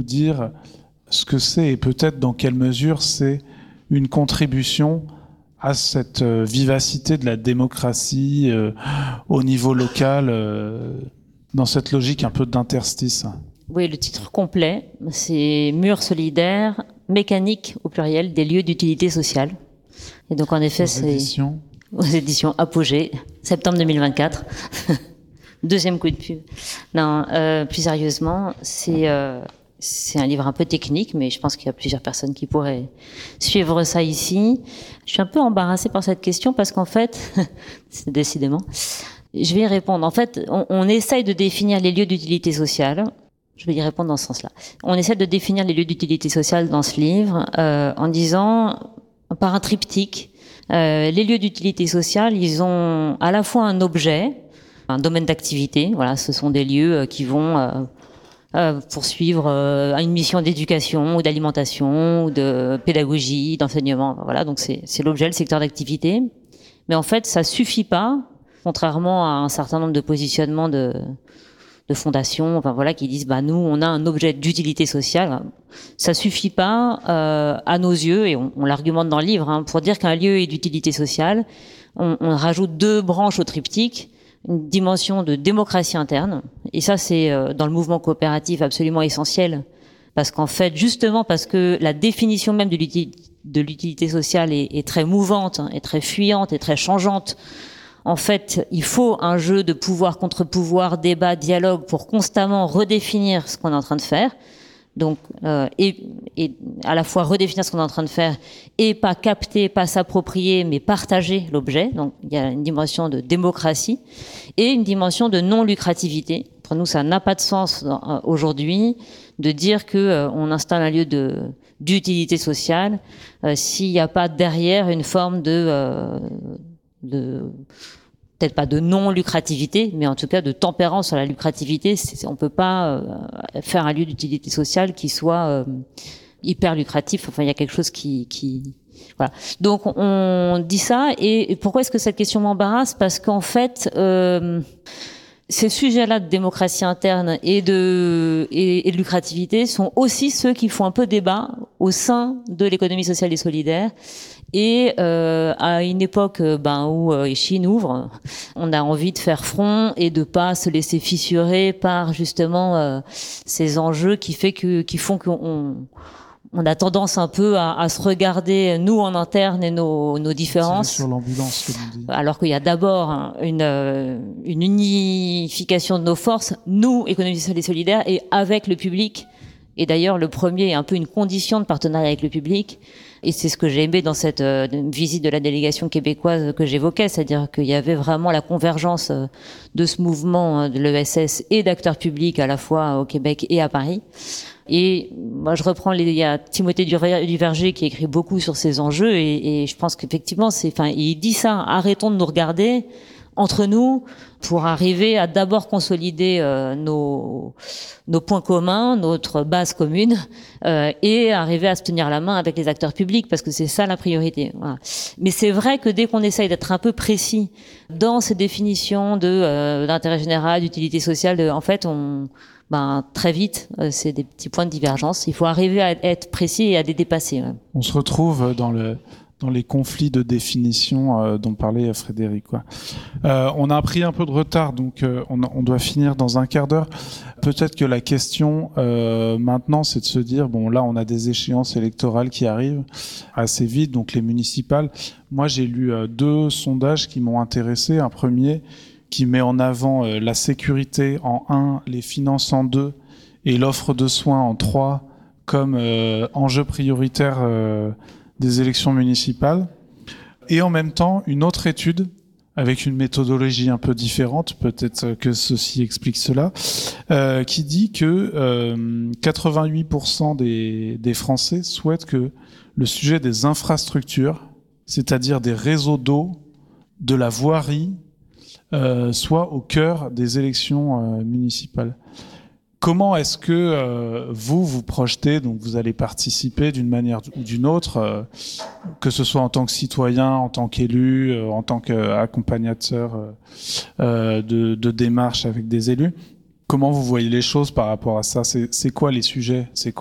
dire ce que c'est et peut-être dans quelle mesure c'est une contribution à cette vivacité de la démocratie au niveau local, dans cette logique un peu d'interstice. Oui, le titre complet, c'est Murs solidaires, mécanique au pluriel des lieux d'utilité sociale. Et donc en effet, aux éditions Apogée, septembre 2024. Deuxième coup de pub. Non, plus sérieusement, c'est un livre un peu technique, mais je pense qu'il y a plusieurs personnes qui pourraient suivre ça ici. Je suis un peu embarrassée par cette question parce qu'en fait, c'est décidément, je vais y répondre. En fait, on essaye de définir les lieux d'utilité sociale. Je vais y répondre dans ce sens-là. On essaie de définir les lieux d'utilité sociale dans ce livre en disant, par un triptyque, les lieux d'utilité sociale, ils ont à la fois un objet, un domaine d'activité. Voilà, ce sont des lieux qui vont poursuivre une mission d'éducation ou d'alimentation ou de pédagogie, d'enseignement. Voilà, donc c'est l'objet, le secteur d'activité. Mais en fait, ça suffit pas, contrairement à un certain nombre de positionnements de fondations, enfin voilà, qui disent nous on a un objet d'utilité sociale. Ça suffit pas à nos yeux, et on l'argumente dans le livre, pour dire qu'un lieu est d'utilité sociale. On rajoute deux branches au triptyque, une dimension de démocratie interne, et ça c'est dans le mouvement coopératif absolument essentiel, parce qu'en fait justement parce que la définition même de l'utilité sociale est très mouvante, est très fuyante, et très changeante. En fait, il faut un jeu de pouvoir contre pouvoir, débat, dialogue pour constamment redéfinir ce qu'on est en train de faire. Donc, et à la fois redéfinir ce qu'on est en train de faire et pas capter, pas s'approprier, mais partager l'objet. Donc, il y a une dimension de démocratie et une dimension de non-lucrativité. Pour nous, ça n'a pas de sens aujourd'hui de dire que on installe un lieu d'utilité sociale s'il n'y a pas derrière une forme de peut-être pas de non-lucrativité, mais en tout cas de tempérance sur la lucrativité. On peut pas faire un lieu d'utilité sociale qui soit hyper lucratif. Enfin, il y a quelque chose qui voilà. Donc on dit ça. Et pourquoi est-ce que cette question m'embarrasse? Parce qu'en fait, ces sujets-là de démocratie interne et de lucrativité sont aussi ceux qui font un peu débat au sein de l'économie sociale et solidaire. Et à une époque où Chine ouvre, on a envie de faire front et de pas se laisser fissurer par justement ces enjeux qui font qu'on a tendance un peu à se regarder nous en interne et nos différences. C'est sur l'ambulance, comme on dit. Alors qu'il y a d'abord une unification de nos forces, nous, économie sociale et solidaire, et avec le public. Et d'ailleurs, le premier est un peu une condition de partenariat avec le public. Et c'est ce que j'ai aimé dans cette visite de la délégation québécoise que j'évoquais, c'est-à-dire qu'il y avait vraiment la convergence de ce mouvement de l'ESS et d'acteurs publics à la fois au Québec et à Paris. Et moi, je reprends il y a Timothée Duverger qui écrit beaucoup sur ces enjeux et je pense qu'effectivement, il dit ça, arrêtons de nous regarder entre nous pour arriver à d'abord consolider nos points communs, notre base commune, et arriver à se tenir la main avec les acteurs publics, parce que c'est ça la priorité. Voilà. Mais c'est vrai que dès qu'on essaye d'être un peu précis dans ces définitions d'intérêt général, d'utilité sociale, en fait, très vite, c'est des petits points de divergence. Il faut arriver à être précis et à les dépasser. Ouais. On se retrouve dans les conflits de définition dont parlait Frédéric. On a pris un peu de retard, donc on doit finir dans un quart d'heure. Peut-être que la question maintenant, c'est de se dire, là, on a des échéances électorales qui arrivent assez vite, donc les municipales. Moi, j'ai lu deux sondages qui m'ont intéressé. Un premier qui met en avant la sécurité en 1, les finances en 2 et l'offre de soins en 3 comme enjeu prioritaire des élections municipales, et en même temps une autre étude avec une méthodologie un peu différente, peut-être que ceci explique cela, qui dit que 88% des Français souhaitent que le sujet des infrastructures, c'est-à-dire des réseaux d'eau, de la voirie, soit au cœur des élections municipales. Comment est-ce que vous projetez, donc vous allez participer d'une manière ou d'une autre, que ce soit en tant que citoyen, en tant qu'élu, en tant qu'accompagnateur de démarches avec des élus, Comment vous voyez les choses par rapport à ça? C'est quoi les sujets? C'est